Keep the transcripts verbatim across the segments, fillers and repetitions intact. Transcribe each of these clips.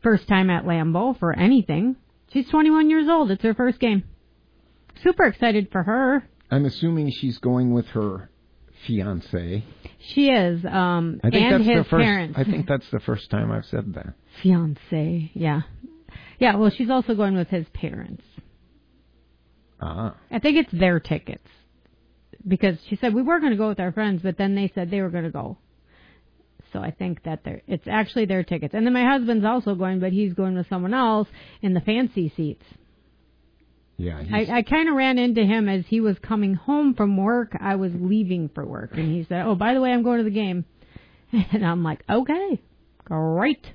first time at Lambeau for anything. She's twenty-one years old. It's her first game. Super excited for her. I'm assuming she's going with her fiancé. She is, um, I think and that's his the first, parents. I think that's the first time I've said that. Fiancé, yeah. Yeah, well, she's also going with his parents. Ah. I think it's their tickets. Because she said, we were going to go with our friends, but then they said they were going to go. So I think that they're, it's actually their tickets. And then my husband's also going, but he's going with someone else in the fancy seats. Yeah. I, I kind of ran into him as he was coming home from work. I was leaving for work. And he said, oh, by the way, I'm going to the game. And I'm like, okay, great.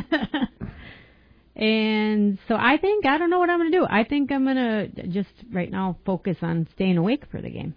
And so I think, I don't know what I'm going to do. I think I'm going to just right now focus on staying awake for the game.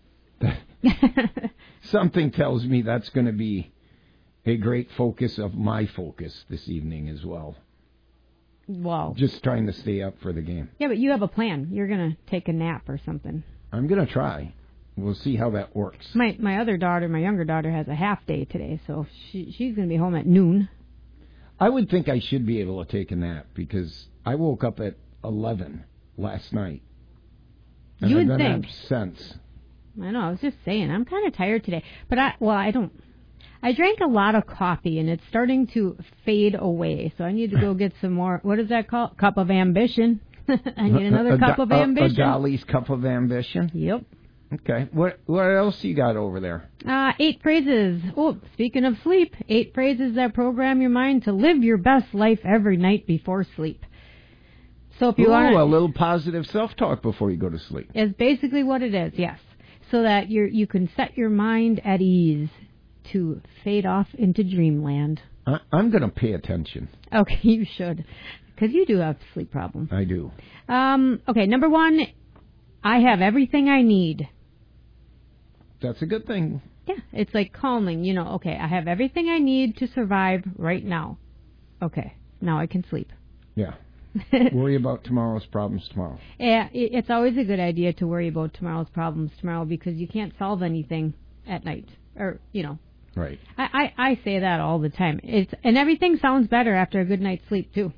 Something tells me that's going to be a great focus of my focus this evening as well. Wow. Just trying to stay up for the game. Yeah, but you have a plan. You're going to take a nap or something. I'm going to try. We'll see how that works. My my other daughter, my younger daughter, has a half day today, so she she's going to be home at noon. I would think I should be able to take a nap because I woke up at eleven last night. And You I've would been think. up since. I know, I was just saying, I'm kind of tired today. But, I well, I don't, I drank a lot of coffee, and it's starting to fade away. So I need to go get some more, what is that called? Cup of ambition. I need another a, cup a, of a, ambition. A Dolly's cup of ambition? Yep. Okay. What what else you got over there? Uh, eight phrases. Oh, speaking of sleep, eight phrases that program your mind to live your best life every night before sleep. So if you Ooh, want a little positive self-talk before you go to sleep. is basically what it is, yes. So that you you can set your mind at ease to fade off into dreamland. I, I'm going to pay attention. Okay, you should, because you do have sleep problems. I do. Um. Okay, number one, I have everything I need. That's a good thing. Yeah, it's like calming. You know, okay, I have everything I need to survive right now. Okay, now I can sleep. Yeah. Worry about tomorrow's problems tomorrow. Yeah, it, it's always a good idea to worry about tomorrow's problems tomorrow because you can't solve anything at night. Or, you know. Right. I, I, I say that all the time. It's and everything sounds better after a good night's sleep, too.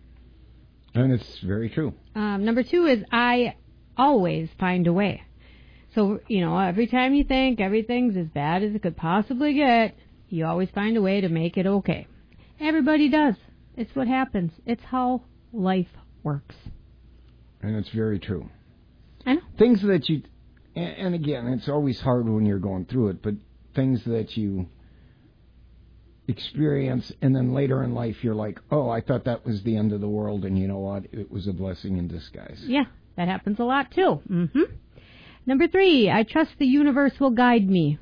And it's very true. Um, number two is I always find a way. So, you know, every time you think everything's as bad as it could possibly get, you always find a way to make it okay. Everybody does. It's what happens. It's how life works. And it's very true. I know. Things that you, and, and again, it's always hard when you're going through it, but things that you experience and then later in life you're like, oh, I thought that was the end of the world, and you know what? It was a blessing in disguise. Yeah, that happens a lot too. Mm-hmm. Number three, I trust the universe will guide me.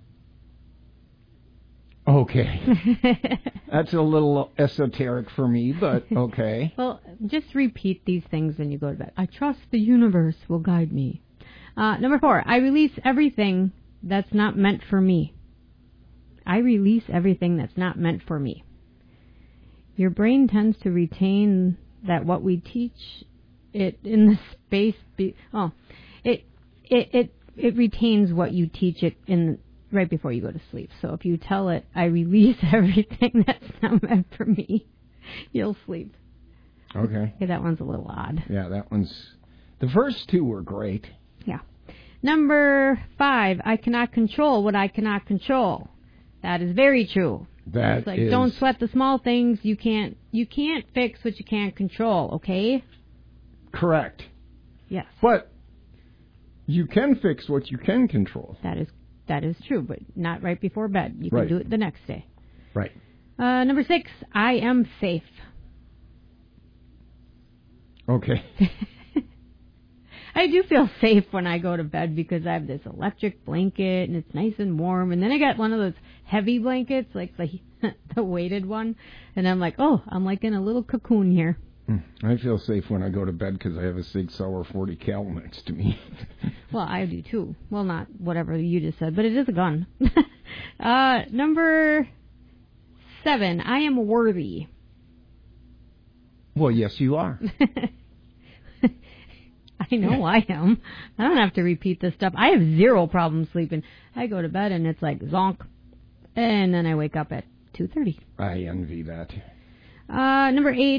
Okay. That's a little esoteric for me, but okay. Well, just repeat these things when you go to bed. I trust the universe will guide me. Uh, number four, I release everything that's not meant for me. I release everything that's not meant for me. Your brain tends to retain that what we teach it in the space. Be, oh, it it it it retains what you teach it in right before you go to sleep. So if you tell it, I release everything that's not meant for me, you'll sleep. Okay. Okay, that one's a little odd. Yeah, that one's... The first two were great. Yeah. Number five, I cannot control what I cannot control. That is very true. That it's like, is... don't sweat the small things. You can't you can't fix what you can't control, okay? Correct. Yes. But you can fix what you can control. That is that is true, but not right before bed. You can Right. do it the next day. Right. Uh, number six, I am safe. Okay. I do feel safe when I go to bed because I have this electric blanket and it's nice and warm. And then I got one of those heavy blankets, like the the weighted one. And I'm like, oh, I'm like in a little cocoon here. I feel safe when I go to bed because I have a Sig Sauer forty cal next to me. Well, I do too. Well, not whatever you just said, but it is a gun. uh, number seven, I am worthy. Well, yes, you are. I know I am. I don't have to repeat this stuff. I have zero problem sleeping. I go to bed and it's like zonk. And then I wake up at two thirty. I envy that. Uh, number eight.